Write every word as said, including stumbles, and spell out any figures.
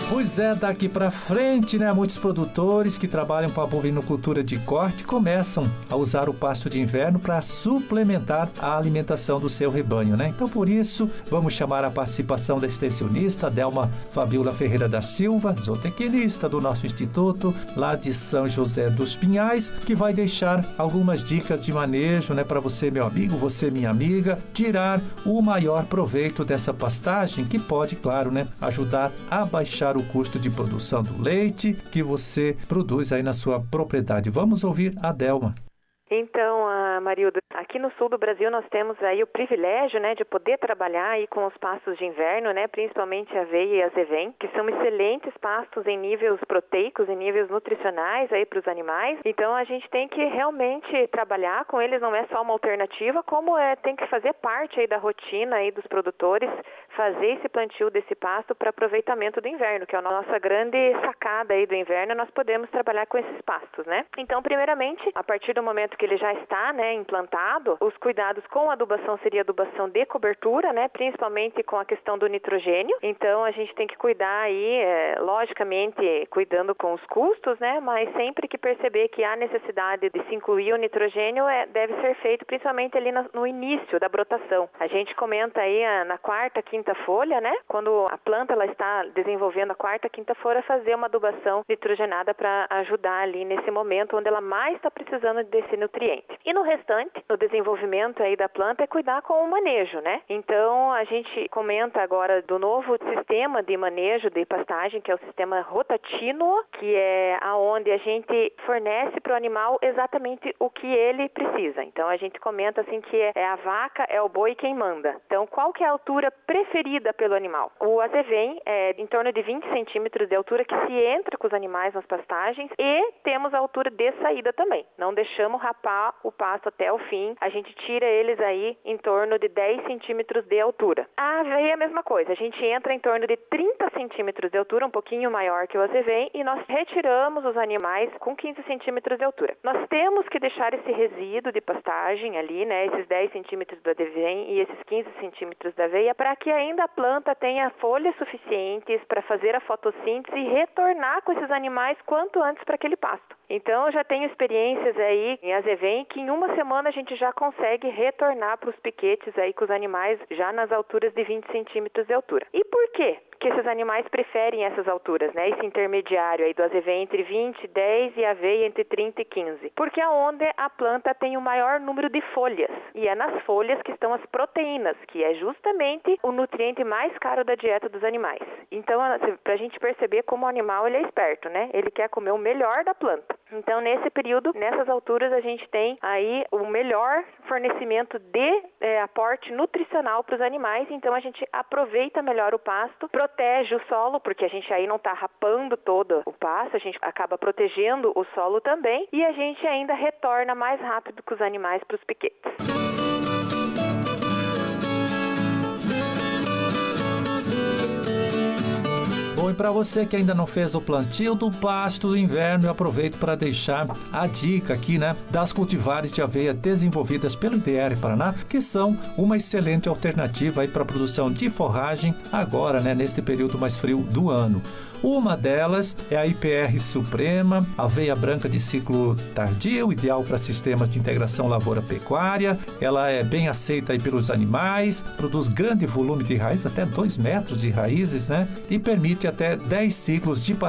Pois é, daqui para frente, né, muitos produtores que trabalham com a bovinocultura de corte começam a usar o pasto de inverno para suplementar a alimentação do seu rebanho, né? Então, por isso, vamos chamar a participação da extensionista Delma Fabiola Ferreira da Silva, zootecnista do nosso instituto, lá de São José dos Pinhais, que vai deixar algumas dicas de manejo, né, para você, meu amigo, você, minha amiga, tirar o maior proveito dessa pastagem, que pode, claro, né, ajudar a baixar o custo de produção do leite que você produz aí na sua propriedade. Vamos ouvir a Delma. Então, uh, Marildo, aqui no sul do Brasil nós temos aí o privilégio, né, de poder trabalhar aí com os pastos de inverno, né, principalmente a aveia e a azevém, que são excelentes pastos em níveis proteicos, em níveis nutricionais aí para os animais. Então, a gente tem que realmente trabalhar com eles, não é só uma alternativa, como é, tem que fazer parte aí da rotina aí dos produtores, fazer esse plantio desse pasto para aproveitamento do inverno, que é a nossa grande sacada aí do inverno, nós podemos trabalhar com esses pastos, né? Então, primeiramente, a partir do momento que ele já está, né, implantado, os cuidados com a adubação seria adubação de cobertura, né, principalmente com a questão do nitrogênio. Então a gente tem que cuidar aí, é, logicamente, cuidando com os custos, né, mas sempre que perceber que há necessidade de se incluir o nitrogênio, é, deve ser feito principalmente ali no, no início da brotação. A gente comenta aí a, na quarta, quinta folha, né, quando a planta ela está desenvolvendo a quarta, quinta folha, fazer uma adubação nitrogenada para ajudar ali nesse momento onde ela mais está precisando desse nutriente. E no restante, no desenvolvimento aí da planta, é cuidar com o manejo, né? Então, a gente comenta agora do novo sistema de manejo de pastagem, que é o sistema rotatínuo, que é aonde a gente fornece para o animal exatamente o que ele precisa. Então, a gente comenta assim que é a vaca, é o boi quem manda. Então, qual que é a altura preferida pelo animal? O azevém é em torno de vinte centímetros de altura que se entra com os animais nas pastagens, e temos a altura de saída também. Não deixamos rapar o pasto até o fim, a gente tira eles aí em torno de dez centímetros de altura. A aveia é a mesma coisa, a gente entra em torno de trinta centímetros de altura, um pouquinho maior que o azevém, e nós retiramos os animais com quinze centímetros de altura. Nós temos que deixar esse resíduo de pastagem ali, né, esses dez centímetros do azevém e esses quinze centímetros da aveia, para que ainda a planta tenha folhas suficientes para fazer a fotossíntese e retornar com esses animais quanto antes para aquele pasto. Então, eu já tenho experiências aí em azevém que em uma semana a gente já consegue retornar para os piquetes aí com os animais já nas alturas de vinte centímetros de altura. E por quê que esses animais preferem essas alturas, né? Esse intermediário aí do azevém entre vinte, dez e a aveia entre trinta e quinze. Porque é onde a planta tem o maior número de folhas. E é nas folhas que estão as proteínas, que é justamente o nutriente mais caro da dieta dos animais. Então, para a gente perceber como o animal ele é esperto, né? Ele quer comer o melhor da planta. Então, nesse período, nessas alturas, a gente tem aí o melhor fornecimento de é, aporte nutricional para os animais. Então, a gente aproveita melhor o pasto, protege o solo, porque a gente aí não está rapando todo o pasto, a gente acaba protegendo o solo também, e a gente ainda retorna mais rápido com os animais para os piquetes. Bom, e para você que ainda não fez o plantio do pasto do inverno, eu aproveito para deixar a dica aqui, né, das cultivares de aveia desenvolvidas pelo I D R Paraná, que são uma excelente alternativa aí para a produção de forragem agora, né, neste período mais frio do ano. Uma delas é a I P R Suprema, aveia branca de ciclo tardio, ideal para sistemas de integração lavoura-pecuária. Ela é bem aceita aí pelos animais, produz grande volume de raiz, até dois metros de raízes, né? E permite até dez ciclos de